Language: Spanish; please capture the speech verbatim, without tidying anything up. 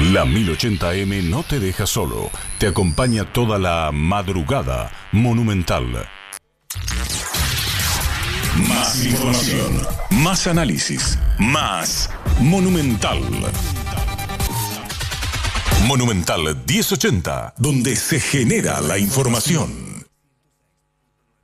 La mil ochenta M no te deja solo, te acompaña toda la madrugada. Monumental. Más información, más análisis, más Monumental. Monumental mil ochenta, donde se genera la información.